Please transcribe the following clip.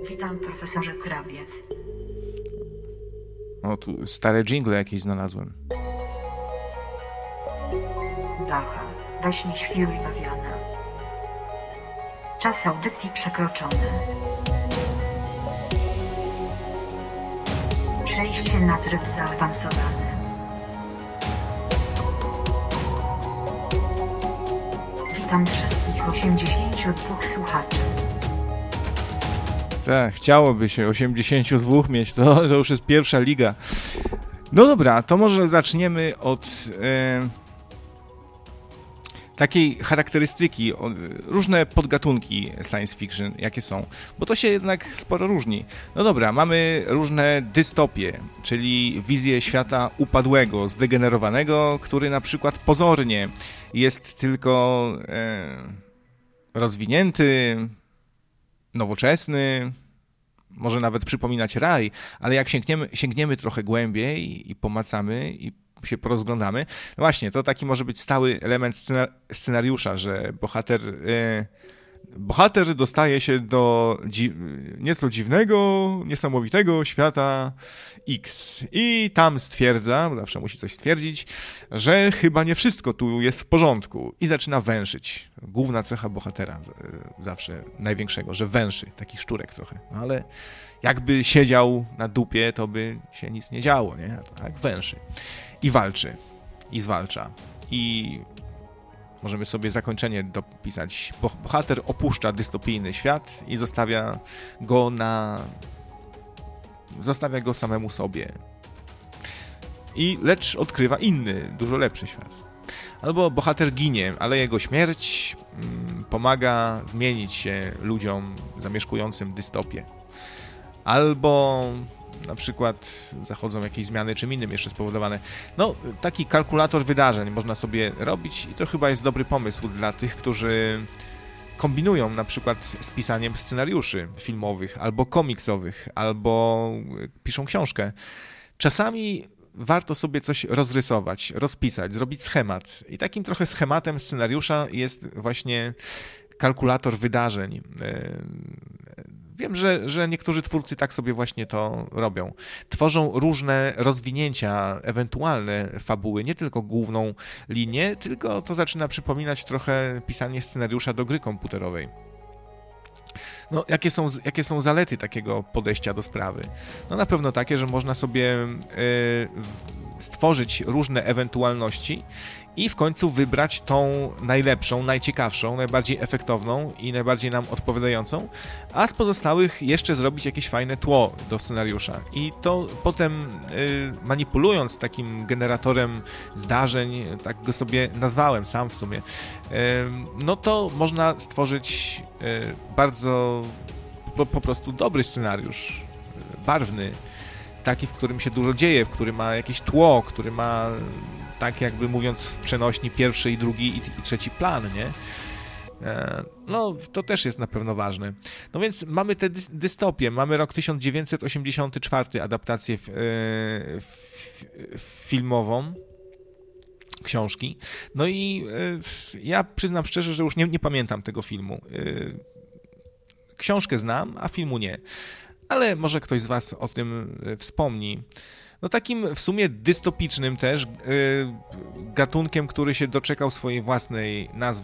Witam, profesorze Krawiec. O, tu stare dżingle jakieś znalazłem. Bacha, weź nie świruj bawiana. Czas audycji przekroczony. Przejście na tryb zaawansowany. Witam wszystkich 82 słuchaczy. Tak, chciałoby się 82 mieć, to już jest pierwsza liga. No dobra, to może zaczniemy od takiej charakterystyki, różne podgatunki science fiction, jakie są, bo to się jednak sporo różni. No dobra, mamy różne dystopie, czyli wizję świata upadłego, zdegenerowanego, który na przykład pozornie jest tylko rozwinięty, nowoczesny, może nawet przypominać raj, ale jak sięgniemy trochę głębiej i pomacamy i się porozglądamy, no właśnie, to taki może być stały element scenariusza, że bohater dostaje się do nieco dziwnego, niesamowitego świata X i tam stwierdza, bo zawsze musi coś stwierdzić, że chyba nie wszystko tu jest w porządku i zaczyna węszyć. Główna cecha bohatera, zawsze największego, że węszy, taki szczurek trochę, no ale jakby siedział na dupie, to by się nic nie działo, nie? A tak węszy. I walczy. I zwalcza. I możemy sobie zakończenie dopisać. Bohater opuszcza dystopijny świat i zostawia go samemu sobie. Lecz odkrywa inny, dużo lepszy świat. Albo bohater ginie, ale jego śmierć pomaga zmienić się ludziom zamieszkującym dystopię. Albo na przykład zachodzą jakieś zmiany czym innym jeszcze spowodowane. No, taki kalkulator wydarzeń można sobie robić i to chyba jest dobry pomysł dla tych, którzy kombinują na przykład z pisaniem scenariuszy filmowych, albo komiksowych, albo piszą książkę. Czasami warto sobie coś rozrysować, rozpisać, zrobić schemat. I takim trochę schematem scenariusza jest właśnie kalkulator wydarzeń. Wiem, że niektórzy twórcy tak sobie właśnie to robią. Tworzą różne rozwinięcia, ewentualne fabuły, nie tylko główną linię, tylko to zaczyna przypominać trochę pisanie scenariusza do gry komputerowej. No, jakie są zalety takiego podejścia do sprawy? No na pewno takie, że można sobie stworzyć różne ewentualności i w końcu wybrać tą najlepszą, najciekawszą, najbardziej efektowną i najbardziej nam odpowiadającą, a z pozostałych jeszcze zrobić jakieś fajne tło do scenariusza. I to potem manipulując takim generatorem zdarzeń, tak go sobie nazwałem sam w sumie, no to można stworzyć bardzo po prostu dobry scenariusz, barwny, taki, w którym się dużo dzieje, w którym ma jakieś tło, który ma, tak jakby mówiąc w przenośni, pierwszy i drugi i trzeci plan, nie? No, to też jest na pewno ważne. No więc mamy tę dystopię, mamy rok 1984, adaptację filmową, książki. No i ja przyznam szczerze, że już nie pamiętam tego filmu. Książkę znam, a filmu nie. Ale może ktoś z was o tym wspomni. No takim w sumie dystopicznym też gatunkiem, który się doczekał swojej własnej nazwy